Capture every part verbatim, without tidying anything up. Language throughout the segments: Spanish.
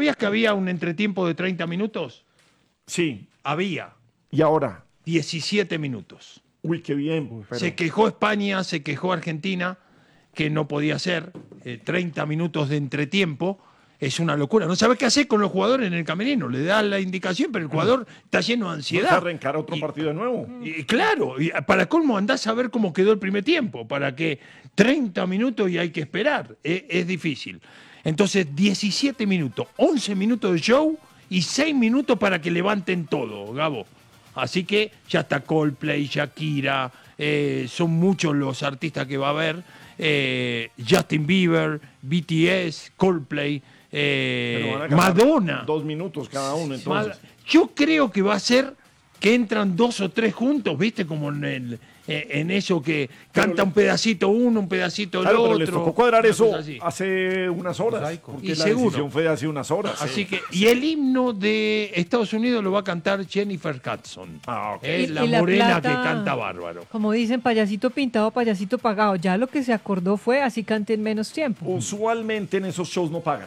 ¿sabías que había un entretiempo de treinta minutos? Sí. Había. ¿Y ahora? diecisiete minutos. Uy, qué bien. Pero... Se quejó España, se quejó Argentina, que no podía ser. Eh, treinta minutos de entretiempo es una locura. No sabes qué hacer con los jugadores en el camerino. Le da la indicación, pero el jugador está lleno de ansiedad. ¿Vas a arrancar otro y, partido de nuevo? Y, claro, y para colmo andás a ver cómo quedó el primer tiempo, para que treinta minutos y hay que esperar. Es, es difícil. Entonces, diecisiete minutos, once minutos de show y seis minutos para que levanten todo, Gabo. Así que ya está Coldplay, Shakira, eh, son muchos los artistas que va a haber. Eh, Justin Bieber, B T S, Coldplay, eh, Madonna. Dos minutos cada uno, entonces. Yo creo que va a ser que entran dos o tres juntos, ¿viste? Como en el... en eso que canta pero, un pedacito uno, un pedacito el claro, otro. Pero les tocó cuadrar eso hace unas horas, porque y la seguro. decisión fue de hace unas horas. Así sí. que, y el himno de Estados Unidos lo va a cantar Jennifer Hudson. Ah, okay. Es y, la y la morena plata, que canta bárbaro. Como dicen, payasito pintado, payasito pagado. Ya lo que se acordó fue así cante en menos tiempo. Usualmente en esos shows no pagan.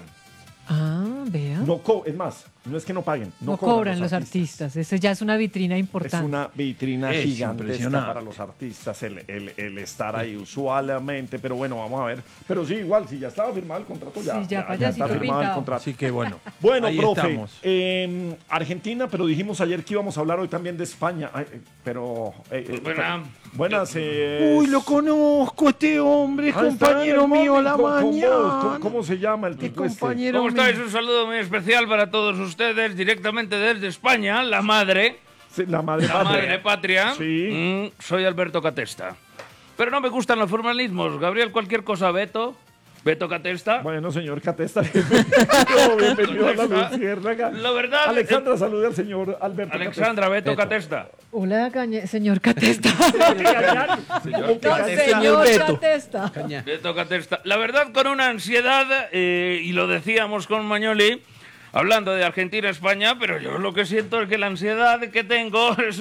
Ah, vea. No co es más, no es que no paguen. No, no cobran, cobran los artistas. artistas. Ese ya es una vitrina importante. Es una vitrina es gigantesca para los artistas el, el, el estar ahí usualmente. Pero bueno, vamos a ver. Pero sí, igual, si ya estaba firmado el contrato, ya, sí, ya, ya, ya está firmado pintado. el contrato. Así que bueno. Bueno, ahí profe, estamos. Eh, Argentina, pero dijimos ayer que íbamos a hablar hoy también de España. Ay, pero. Eh, eh, Buena. Buenas. Eh, Uy, lo conozco, este hombre, es ah, compañero mío a la con, mañana. Con vos. ¿Cómo, ¿Cómo se llama el tipo este? compañero ¿Cómo mío. estáis? Un saludo muy especial para todos ustedes, directamente desde España, la madre. Sí, la madre La patria. madre patria. Sí. Mm, soy Alberto Catesta. Pero no me gustan los formalismos. Gabriel, cualquier cosa, Beto. Beto Catesta. Bueno, señor Catesta, bienvenido, bienvenido a la Luciérnaga. La verdad. Alexandra, salude al señor Alberto Alexandra, Beto, Beto. Catesta. Hola, cañe- señor Catesta. Señor No, señor Beto. Catesta. Caña. Beto Catesta. La verdad, con una ansiedad, eh, y lo decíamos con Mañoli, hablando de Argentina-España, pero yo lo que siento es que la ansiedad que tengo es...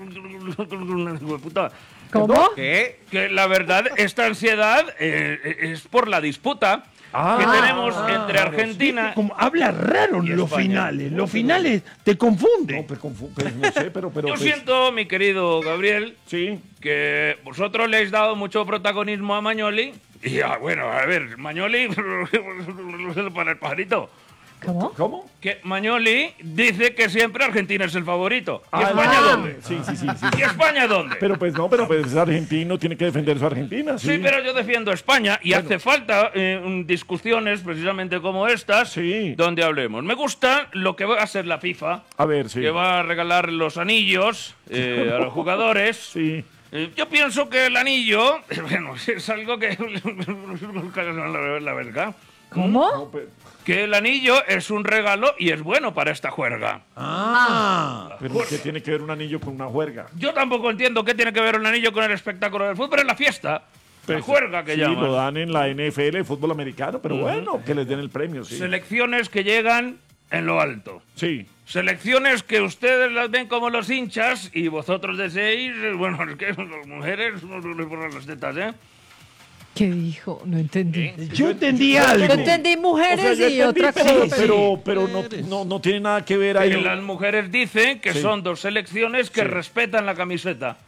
Puta. ¿Cómo? ¿Qué? Que la verdad, esta ansiedad eh, es por la disputa Ah, que tenemos ah, entre claro, Argentina... Como habla raro Y en los España. finales. Los finales te confunden. No, pero, confu- pero no sé, pero... pero Yo pues, siento, mi querido Gabriel, Sí. que vosotros le habéis dado mucho protagonismo a Mañoli. Y ah, bueno, a ver, Mañoli para el pajarito. ¿Cómo? ¿Cómo? Que Mañoli dice que siempre Argentina es el favorito. ¿Y Ah, España no. dónde? Sí, sí, sí, sí. ¿Y España dónde? Pero pues no, pero pues es argentino, tiene que defender su Argentina, sí. Sí, pero yo defiendo a España y hace falta eh, un- discusiones precisamente como estas Sí. donde hablemos. Me gusta lo que va a hacer la FIFA, A ver, sí. que va a regalar los anillos eh, a los jugadores. Sí. Eh, Yo pienso que el anillo, bueno, es algo que... la verdad. ¿Cómo? No, pero, Que el anillo es un regalo y es bueno para esta juerga. Ah. pero ¿qué tiene que ver un anillo con una juerga? Yo tampoco entiendo qué tiene que ver un anillo con el espectáculo del fútbol, pero es la fiesta. La Pues, juerga que sí, llaman. lo dan en la N F L, fútbol americano, pero bueno, que les den el premio, sí. Selecciones que llegan en lo alto. Sí. Selecciones que ustedes las ven como los hinchas y vosotros deseáis, eh, bueno, es que las mujeres no les ponen las tetas, ¿eh? ¿Qué dijo? No entendí. Yo entendí algo. Yo entendí O mujeres sea, yo y entendí, otra pero, cosa. pero, pero no, no, no tiene nada que ver ahí. Que las mujeres dicen que Sí. son dos selecciones que respetan la camiseta.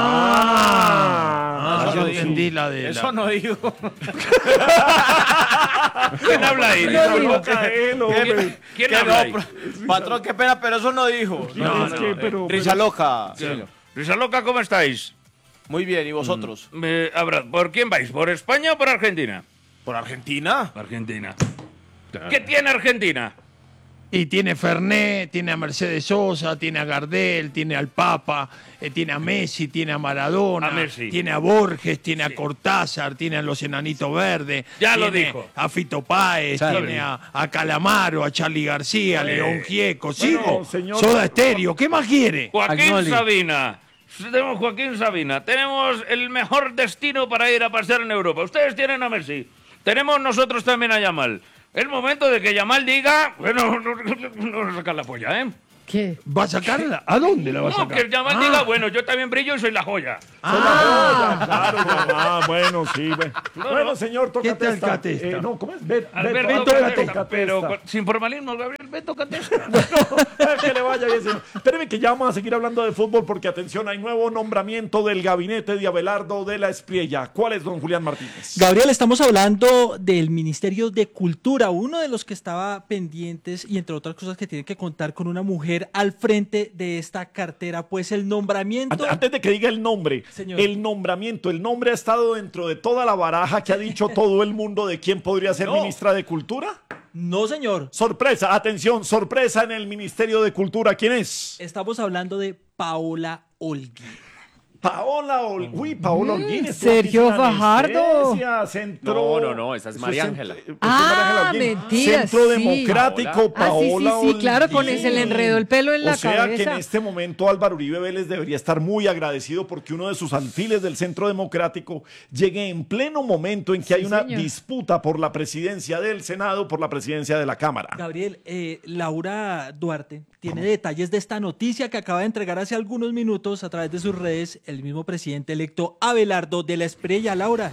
Ah. Ah, Ah, yo sí. entendí la de la... Eso no digo. ¿Quién habla ahí? No, no, Caelo, hombre. ¿Quién Que habla no, ahí? pro- Patrón, qué pena, pero eso no dijo. No, es no, que, eh, pero, Risa loca. Risa loca, ¿cómo estáis? Muy bien, ¿y vosotros? Eh, habrá- ¿Por quién vais? ¿Por España o por Argentina? ¿Por Argentina? Argentina. ¿Qué tiene Argentina? Y tiene Fernet, tiene a Mercedes Sosa, tiene a Gardel, tiene al Papa, eh, tiene a Messi, tiene a Maradona, A Messi. tiene a Borges, tiene a Cortázar, tiene a los Enanitos Verdes, Ya lo tiene dijo. a Fito Páez, Charlie. tiene a, a Calamaro, a Charlie García, a León Gieco, Bueno, sigo, señor- Soda Estéreo, ¿qué más quiere? Joaquín Agnoli. Sabina. Tenemos Joaquín Sabina. Tenemos el mejor destino para ir a pasear en Europa. Ustedes tienen a Messi. Tenemos nosotros también a Yamal. Es momento de que Yamal diga... Bueno, no, no, no sacar la polla, ¿eh? ¿Qué? ¿Va a sacarla? ¿A dónde la va a No, sacar? que el Yamal Ah. diga, bueno, yo también brillo y soy la joya. Ah, claro, ah, bueno, sí. Bueno, No, bueno no. señor, toca ¿Qué tal testa. Catesta? Eh, no, ¿cómo es? Bet- Alberto Beto, Catesta, Beto pero Catesta. con- sin formalismo, Gabriel Beto Catesta. Que le vaya bien, señor. Espéreme que ya vamos a seguir hablando de fútbol porque, atención, hay nuevo nombramiento del gabinete de Abelardo de la Espriella. ¿Cuál es, don Julián Martínez? Gabriel, estamos hablando del Ministerio de Cultura, uno de los que estaba pendientes y entre otras cosas que tiene que contar con una mujer al frente de esta cartera, pues el nombramiento... Ante- Antes de que diga el nombre, Señor. el nombramiento, el nombre ha estado dentro de toda la baraja que ha dicho todo el mundo de quién podría ser No. ministra de Cultura. No, señor. Sorpresa, atención, sorpresa en el Ministerio de Cultura. ¿Quién es? Estamos hablando de Paola Holguín. Paola Ol- Uy, Paola Holguín. estuvo Sergio aquí sin Fajardo. anestesia, Centro... No, no, no, esa es Eso María cent- Ángela. eh, pues, Ah, María Ángela Holguín. mentira, Centro sí. Democrático, Ah, sí, sí, Paola sí, claro, con Holguín. ese le enredó el pelo en la O sea que en cabeza. este momento Álvaro Uribe Vélez debería estar muy agradecido porque uno de sus alfiles del Centro Democrático llegue en pleno momento en que Sí, hay una señor. disputa por la presidencia del Senado, por la presidencia de la Cámara. Gabriel, eh, Laura Duarte tiene detalles de esta noticia que acaba de entregar hace algunos minutos a través de sus redes el mismo presidente electo Abelardo de la Espriella. Laura.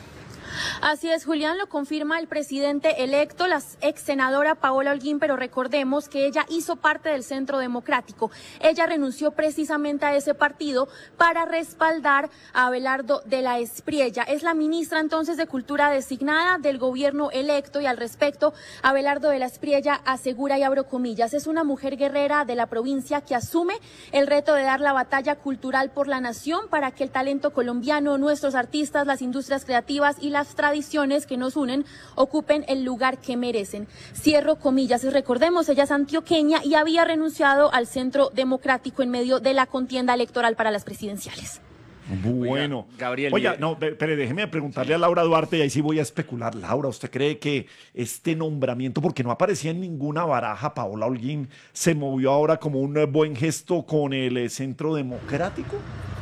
Así es, Julián, lo confirma el presidente electo, la ex senadora Paola Holguín, pero recordemos que ella hizo parte del Centro Democrático. Ella renunció precisamente a ese partido para respaldar a Abelardo de la Espriella. Es la ministra entonces de Cultura designada del gobierno electo y al respecto, Abelardo de la Espriella asegura, y abro comillas, es una mujer guerrera de la provincia que asume el reto de dar la batalla cultural por la nación para que el talento colombiano, nuestros artistas, las industrias creativas y las tradiciones que nos unen ocupen el lugar que merecen. Cierro comillas. Y recordemos, ella es antioqueña y había renunciado al Centro Democrático en medio de la contienda electoral para las presidenciales. Bueno, Oiga, Gabriel, Oiga, mire. no, pe- pero déjeme preguntarle a Laura Duarte y ahí sí voy a especular. Laura, ¿usted cree que este nombramiento, porque no aparecía en ninguna baraja, Paola Holguín, se movió ahora como un eh, buen gesto con el eh, Centro Democrático?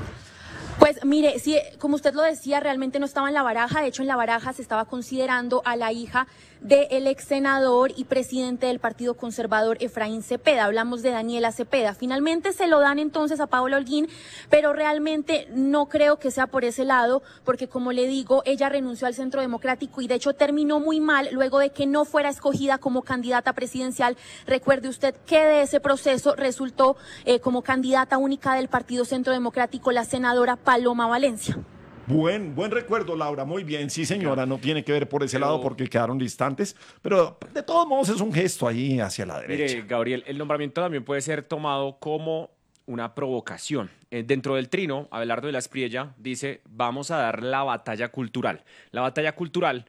Pues mire, sí, como usted lo decía, realmente no estaba en la baraja. De hecho, en la baraja se estaba considerando a la hija del ex senador y presidente del Partido Conservador, Efraín Cepeda. Hablamos de Daniela Cepeda. Finalmente se lo dan entonces a Paola Holguín, pero realmente no creo que sea por ese lado, porque como le digo, ella renunció al Centro Democrático y de hecho terminó muy mal luego de que no fuera escogida como candidata presidencial. Recuerde usted que de ese proceso resultó eh, como candidata única del Partido Centro Democrático la senadora Paloma Valencia. Buen, buen recuerdo, Laura. Muy bien, sí, señora. No tiene que ver por ese Pero- lado porque quedaron distantes, pero de todos modos es un gesto ahí hacia la derecha. Mire, Gabriel, el nombramiento también puede ser tomado como una provocación. Eh, dentro del trino, Abelardo de la Espriella dice, vamos a dar la batalla cultural. La batalla cultural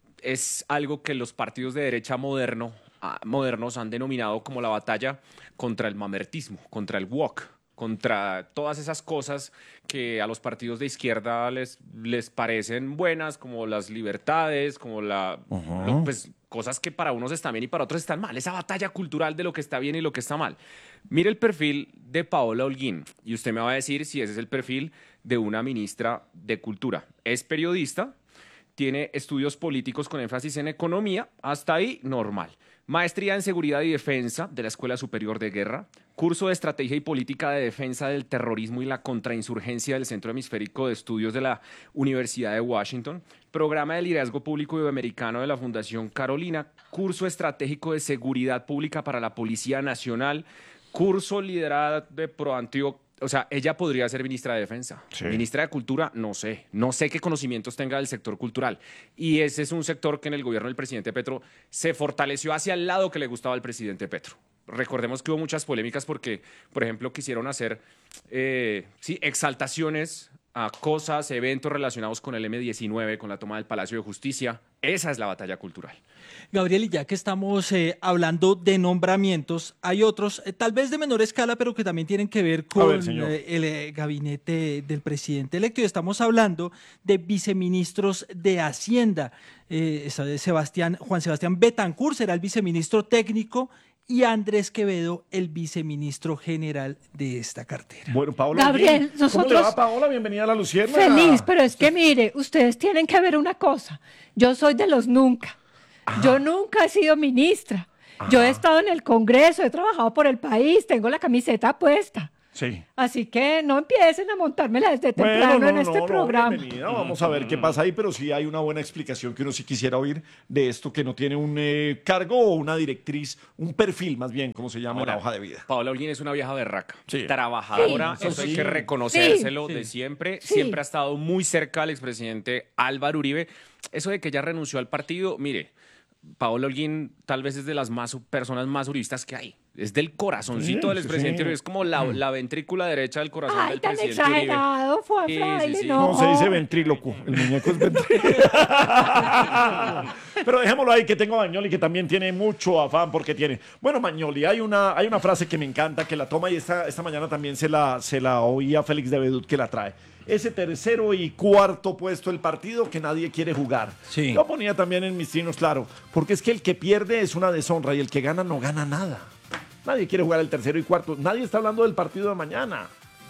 es algo que los partidos de derecha moderno, ah, modernos han denominado como la batalla contra el mamertismo, contra el woke, contra todas esas cosas que a los partidos de izquierda les, les parecen buenas, como las libertades, como la, lo- pues, cosas que para unos están bien y para otros están mal. Esa batalla cultural de lo que está bien y lo que está mal. Mire el perfil de Paola Holguín y usted me va a decir si ese es el perfil de una ministra de Cultura. Es periodista, tiene estudios políticos con énfasis en economía, hasta ahí normal. Maestría en Seguridad y Defensa de la Escuela Superior de Guerra, curso de Estrategia y Política de Defensa del Terrorismo y la Contrainsurgencia del Centro Hemisférico de Estudios de la Universidad de Washington, programa de liderazgo público iberoamericano de la Fundación Carolina, curso estratégico de Seguridad Pública para la Policía Nacional, curso liderado de ProAntioch. O sea, ella podría ser ministra de Defensa. Sí. Ministra de Cultura, no sé. No sé qué conocimientos tenga del sector cultural. Y ese es un sector que en el gobierno del presidente Petro se fortaleció hacia el lado que le gustaba al presidente Petro. Recordemos que hubo muchas polémicas porque, por ejemplo, quisieron hacer eh, sí, exaltaciones a cosas, eventos relacionados con el eme diecinueve, con la toma del Palacio de Justicia. Esa es la batalla cultural. Gabriel, y ya que estamos eh, hablando de nombramientos, hay otros, eh, tal vez de menor escala, pero que también tienen que ver con ver, señor. eh, el eh, gabinete del presidente electo. Y estamos hablando de viceministros de Hacienda. Eh, está de Sebastián, Juan Sebastián Betancur será el viceministro técnico y Andrés Quevedo el viceministro general de esta cartera. Bueno, Paola Gabriel, Holguín, ¿cómo le nosotros- va, Paola? Bienvenida a la Lucierna. Feliz, pero es que mire, ustedes tienen que ver una cosa. Yo soy de los nunca. Yo nunca he sido ministra. Yo he estado en el Congreso, he trabajado por el país, tengo la camiseta puesta. Sí. Así que no empiecen a montármela desde Bueno, temprano no, en no, este no, programa. bienvenida. Vamos a ver qué pasa ahí, pero sí hay una buena explicación que uno sí quisiera oír de esto que no tiene un eh, cargo o una directriz, un perfil más bien, como se llama en la hoja de vida. Paola Holguín es una vieja berraca, Sí. trabajadora, Sí, eso hay sí. que reconocérselo Sí. de siempre. Sí. Siempre ha estado muy cerca al expresidente Álvaro Uribe. Eso de que ella renunció al partido, mire, Paola Holguín tal vez es de las más personas más uribistas que hay. Es del corazoncito Sí, del sí, expresidente sí. Uribe. Es como la, la ventrícula derecha del corazón Ay, del tan presidente Uribe. exagerado, Juan Sí, sí, Fraile, sí. no. No, se dice ventríloco. El muñeco es ventríloco. Pero dejémoslo ahí, que tengo a Magnoli, que también tiene mucho afán porque tiene. Bueno, Magnoli, hay una, hay una frase que me encanta, que la toma y esta, esta mañana también se la, se la oí a Félix de Bedut que la trae. Ese tercero y cuarto puesto del partido que nadie quiere jugar. Sí. Lo ponía también en mis trinos, claro, porque es que el que pierde es una deshonra y el que gana no gana nada. Nadie quiere jugar el tercero y cuarto. Nadie está hablando del partido de mañana.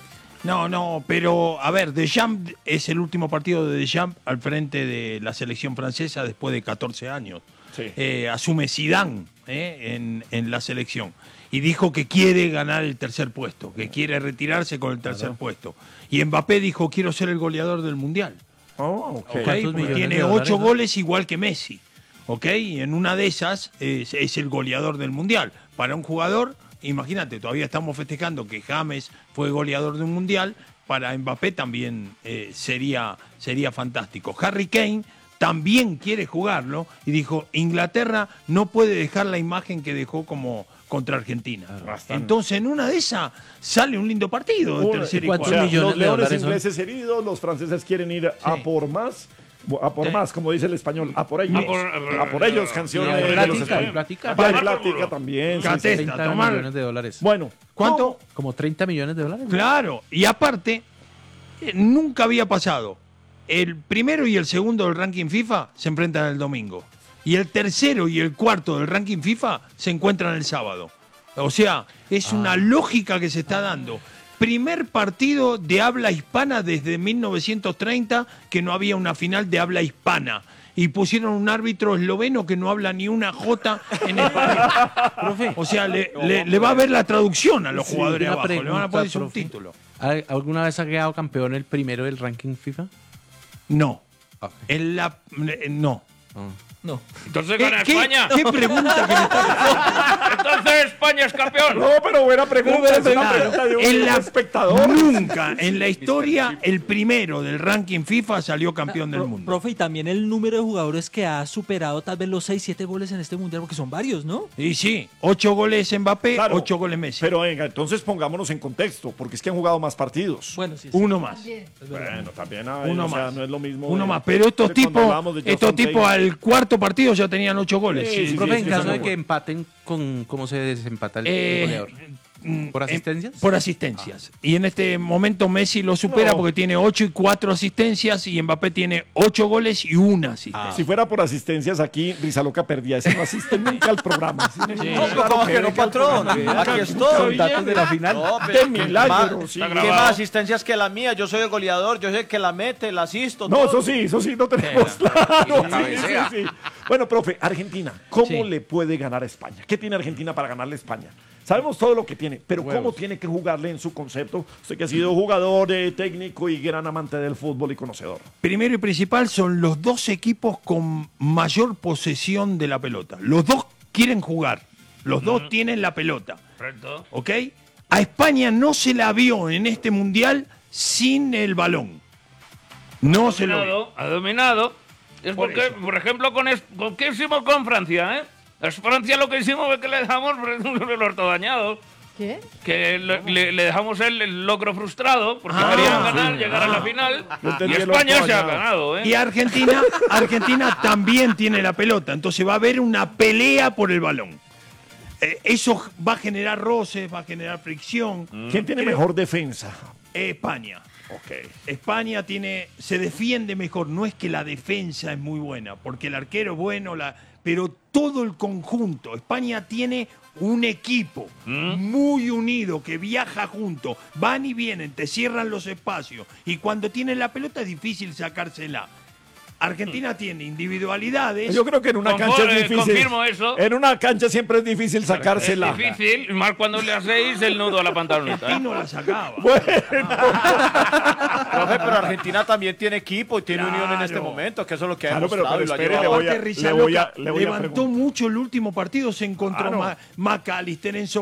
No, no, pero a ver, Deschamps es el último partido de Deschamps al frente de la selección francesa después de catorce años. Sí. Eh, asume Zidane eh, en, en la selección y dijo que quiere ganar el tercer puesto, que quiere retirarse con el tercer puesto. Y Mbappé dijo, quiero ser el goleador del Mundial. Oh, ok. ¿Ok? ¿Cuántos Porque millones tiene de dólares, ocho no? goles igual que Messi. ¿Ok? Y en una de esas es, es el goleador del Mundial. Para un jugador, imagínate, todavía estamos festejando que James fue goleador de un Mundial. Para Mbappé también eh, sería, sería fantástico. Harry Kane también quiere jugarlo y dijo, Inglaterra no puede dejar la imagen que dejó como contra Argentina. Bastante. Entonces, en una de esas sale un lindo partido de Una- tercer y ¿cuántos O sea, cuarto. millones los de leones dólares son? ingleses heridos, los franceses quieren ir a por más, a por Sí. más, como dice el español, a por ellos, A por- a por ellos, canción Y de, hay de los plática, hay españoles. plática. Ya hay plática también. sí, sí, sí. Catesta, treinta tomar. millones de dólares. Bueno, ¿Cuánto? Como treinta millones de dólares. Claro, y aparte, eh, nunca había pasado. El primero y el segundo del ranking FIFA se enfrentan el domingo. Y el tercero y el cuarto del ranking FIFA se encuentran el sábado. O sea, es una lógica que se está dando. Primer partido de habla hispana desde mil novecientos treinta que no había una final de habla hispana. Y pusieron un árbitro esloveno que no habla ni una jota en español. O sea, le, le- le va a ver la traducción a los Sí, jugadores una abajo. Le van a pregunta, poner profe. subtítulos. ¿Al- ¿Alguna vez ha quedado campeón el primero del ranking FIFA? No. Ok. En la, eh, no. No. Entonces ¿Qué, gana qué- España. qué pregunta que me está Entonces España es campeón. no, pero buena pregunta, es una pregunta de un en la, espectador. Nunca en la historia el primero del ranking FIFA salió campeón del Pro- mundo. Profe, y también el número de jugadores que ha superado tal vez los seis, siete goles en este mundial, porque son varios, ¿no? Y sí, ocho goles Mbappé, Claro, ocho goles Messi. Pero venga, entonces pongámonos en contexto, porque es que han jugado más partidos. Bueno, sí. sí. Uno más. Bueno, también hay, Uno o sea, más. no es lo mismo. Uno de- más. Pero estos de cuando tipos, hablábamos de estos Justin tipos Taylor. al cuarto partido ya tenían ocho goles. Sí, sí, Profe, sí, en sí, caso sí, de sí. que empaten, con ¿cómo se desempata el Eh, goleador? mm, ¿Por eh, asistencias? por asistencias. Y en este momento Messi lo supera No. porque tiene ocho y cuatro asistencias y Mbappé tiene ocho goles y una asistencia. Si fuera por asistencias aquí, Rizaloca perdía. Ese no asiste nunca al programa. ¿sí? No, Claro pero ¿cómo que no, venga al patrón? programa. Aquí estoy. Son datos de la final. No, De pero milagro, más- sí. ¿Qué grabado. más asistencias que la mía? Yo soy el goleador, yo soy el que la mete, la asisto. No, todo. eso sí, eso sí, no tenemos claro. Sí, cabecea. sí, sí. Bueno, profe, Argentina, ¿cómo Sí. le puede ganar a España? ¿Qué tiene Argentina para ganarle a España? Sabemos todo lo que tiene, pero ¿cómo tiene que jugarle en su concepto? Usted que ha sido jugador, eh, técnico y gran amante del fútbol y conocedor. Primero y principal son los dos equipos con mayor posesión de la pelota. Los dos quieren jugar. Los dos tienen la pelota. Correcto. ¿Ok? A España no se la vio en este mundial sin el balón. No se lo vio. Dominado, ha dominado. Es Por porque, eso. por ejemplo, con, es- con ¿qué hicimos con Francia? ¿eh? Es Francia lo que hicimos es que le dejamos el orto dañado. ¿Qué? Que le, le- le dejamos el, el logro frustrado porque Ah, querían ganar, sí. llegar a la final. Yo Y entendí el España orto se ha dañado. ganado. ¿eh? Y Argentina, Argentina también tiene la pelota. Entonces va a haber una pelea por el balón. Eh, eso va a generar roces, va a generar fricción. ¿Quién tiene Creo- mejor defensa? España. Ok. España tiene, se defiende mejor. No es que la defensa es muy buena, porque el arquero es bueno, la, pero todo el conjunto. España tiene un equipo muy unido que viaja junto, van y vienen, te cierran los espacios y cuando tienen la pelota es difícil sacársela. Argentina tiene individualidades. Yo creo que en una Confirmo, cancha es eh, difícil. confirmo eso. En una cancha siempre es difícil sacársela. Es difícil, más cuando le hacéis el nudo a la pantaloneta. Y ¿eh? no la sacaba. Profe, pero Argentina también tiene equipo y tiene Claro. unión en este momento, que eso es lo que ha Claro, pero- demostrado pero y lo ha espere, llevado. le voy a- Aparte, le voy a- Rizaloca le voy a levantó preguntar. mucho el último partido, se encontró Claro. Ma- McAllister, Enzo